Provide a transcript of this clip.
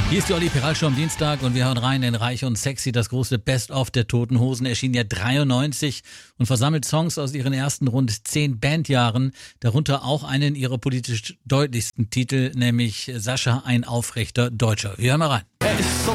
Hier ist die Olli Peral Show am Dienstag und wir hören rein in Reich und Sexy, das große Best-of der Toten Hosen, erschien ja 93 und versammelt Songs aus ihren ersten rund 10 Bandjahren, darunter auch einen ihrer politisch deutlichsten Titel, nämlich Sascha, ein aufrechter Deutscher. Wir hören mal rein. Er ist so